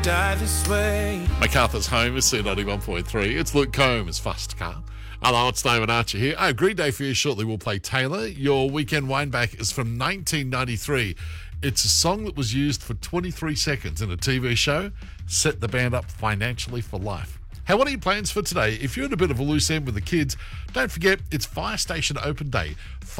die this way. MacArthur's Home is C91.3. It's Luke Combs, Fast Car. Hello, it's David Archer here. Oh, Green Day for you shortly. We'll play Taylor. Your weekend wind back is from 1993. It's a song that was used for 23 seconds in a TV show, set the band up financially for life. Hey, what are your plans for today? If you're in a bit of a loose end with the kids, don't forget it's Fire Station Open Day,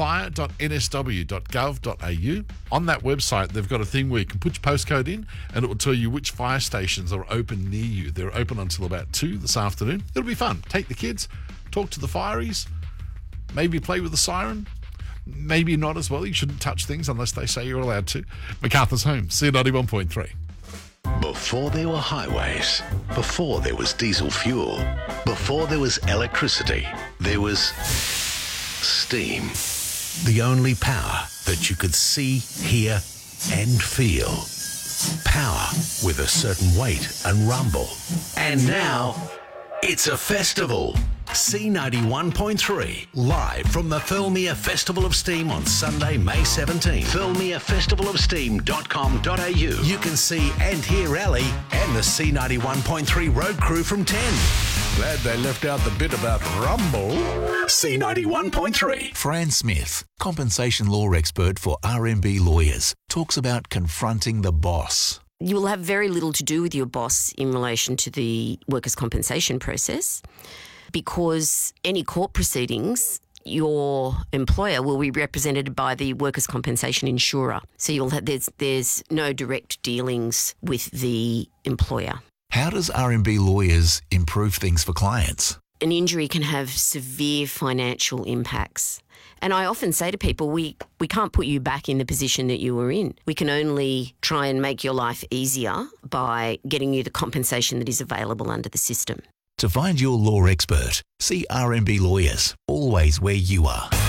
fire.nsw.gov.au. On that website, they've got a thing where you can put your postcode in and it will tell you which fire stations are open near you. They're open until about 2 this afternoon. It'll be fun. Take the kids, talk to the fireys, maybe play with the siren. Maybe not as well. You shouldn't touch things unless they say you're allowed to. MacArthur's Home, C91.3. Before there were highways, before there was diesel fuel, before there was electricity, there was steam. The only power that you could see, hear, and feel. Power with a certain weight and rumble. And now, it's a festival. C91.3, live from the Thirlmere Festival of Steam on Sunday, May 17th. ThirlmereFestivalofSteam.com.au. You can see and hear Ali and the C91.3 road crew from 10. Glad they left out the bit about rumble. C91.3. Fran Smith, compensation law expert for RMB Lawyers, talks about confronting the boss. You will have very little to do with your boss in relation to the workers' compensation process, because any court proceedings, your employer will be represented by the workers' compensation insurer. So you'll have, there's no direct dealings with the employer. How does RMB Lawyers improve things for clients? An injury can have severe financial impacts. And I often say to people, we can't put you back in the position that you were in. We can only try and make your life easier by getting you the compensation that is available under the system. To find your law expert, see RMB Lawyers, always where you are.